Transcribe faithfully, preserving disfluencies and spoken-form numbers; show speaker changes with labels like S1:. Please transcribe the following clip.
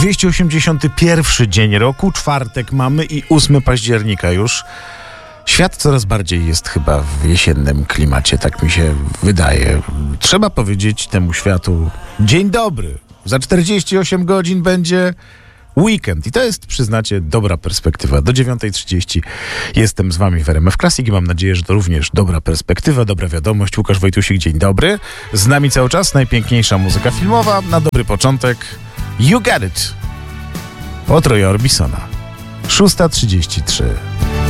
S1: dwieście osiemdziesiąty pierwszy dzień roku, czwartek mamy i ósmego października już. Świat coraz bardziej jest chyba w jesiennym klimacie, tak mi się wydaje. Trzeba powiedzieć temu światu dzień dobry. Za czterdzieści osiem godzin będzie weekend i to jest, przyznacie, dobra perspektywa. Do dziewiątej trzydzieści jestem z wami w R M F Classic i mam nadzieję, że to również dobra perspektywa, dobra wiadomość. Łukasz Wojtusik, dzień dobry. Z nami cały czas najpiękniejsza muzyka filmowa. Na dobry początek You Got It od Roya Orbisona. szósta trzydzieści trzy.